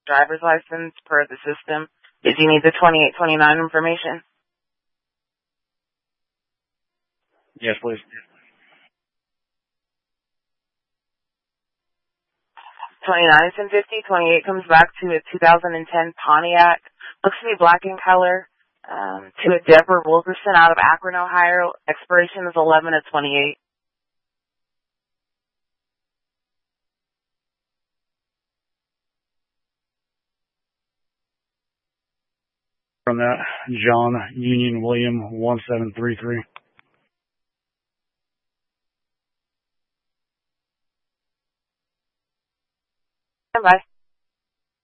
driver's license per the system. Did you need the 2829 information? Yes, please. 29 is in 50. 28 comes back to a 2010 Pontiac. Looks to be black in color. To a Deborah Wilkerson out of Akron, Ohio. Expiration is 11 of 28. From that, John Union William 1733.